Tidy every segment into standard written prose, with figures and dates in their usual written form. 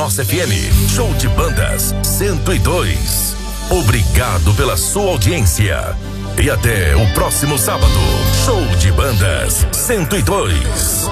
nossa FM. Show de Bandas 102. Obrigado pela sua audiência. E até o próximo sábado. Show de Bandas 102.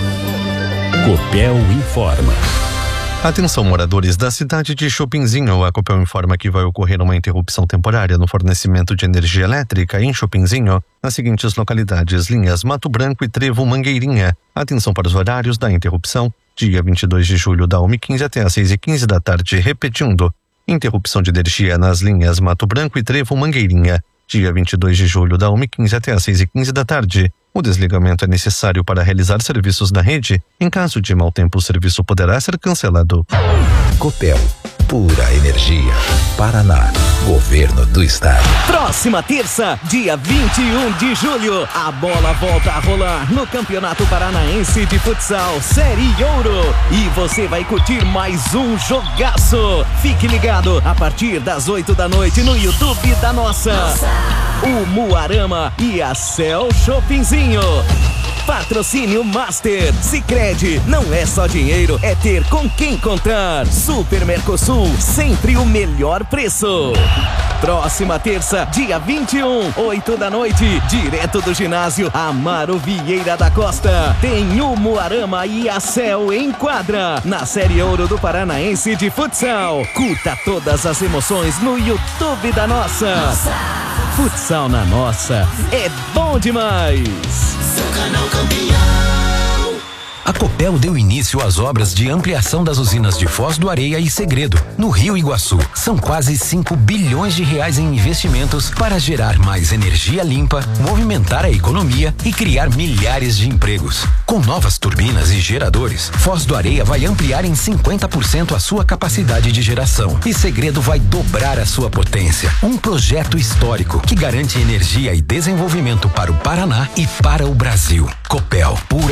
Copel informa. Atenção, moradores da cidade de Chopinzinho. A Copel informa que vai ocorrer uma interrupção temporária no fornecimento de energia elétrica em Chopinzinho, nas seguintes localidades: linhas Mato Branco e Trevo Mangueirinha. Atenção para os horários da interrupção: dia 22 de julho, da 1h15 até às 6h15 da tarde. Repetindo, interrupção de energia nas linhas Mato Branco e Trevo Mangueirinha, dia 22 de julho, da 1h15 até às 6h15 da tarde. O desligamento é necessário para realizar serviços da rede. Em caso de mau tempo, o serviço poderá ser cancelado. Copel, pura energia. Paraná, Governo do Estado. Próxima terça, dia 21 de julho, a bola volta a rolar no Campeonato Paranaense de Futsal Série Ouro. E você vai curtir mais um jogaço. Fique ligado a partir das 8 da noite no YouTube da Nossa. O Muarama e a Cell Chopinzinho. Patrocínio Master. Sicredi, não é só dinheiro, é ter com quem contar. Super Mercosul, sempre o melhor preço. Próxima terça, dia 21, 8 da noite, direto do ginásio Amaro Vieira da Costa. Tem o Muarama e a Cell em quadra, na Série Ouro do Paranaense de Futsal. Curta todas as emoções no YouTube da Nossa. Futsal na Nossa é bom demais. Seu canal campeão. A Copel deu início às obras de ampliação das usinas de Foz do Areia e Segredo, no Rio Iguaçu. São quase 5 bilhões de reais em investimentos para gerar mais energia limpa, movimentar a economia e criar milhares de empregos. Com novas turbinas e geradores, Foz do Areia vai ampliar em 50% a sua capacidade de geração e Segredo vai dobrar a sua potência. Um projeto histórico que garante energia e desenvolvimento para o Paraná e para o Brasil. Copel, pura